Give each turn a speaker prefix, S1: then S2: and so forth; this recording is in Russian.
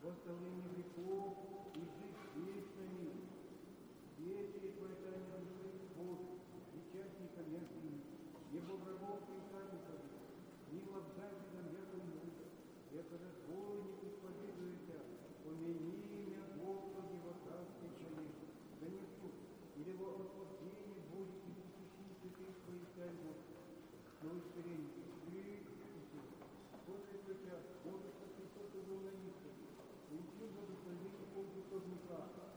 S1: восстановление веков и жизнь вечными. Вече Твоя тайна души Бог, и частника мертвым, ебо врагов прикажет, ни лобзателям веком мужа, яко разбойник исповедуется, помяни имя Господи во царстве Твоем, да не суд, или во освобождение будет и посещить святых Твоих церкву, но ускорение Ты, после Твоя, Боже, что Христос был на низком, и учил благословение Богу Божника,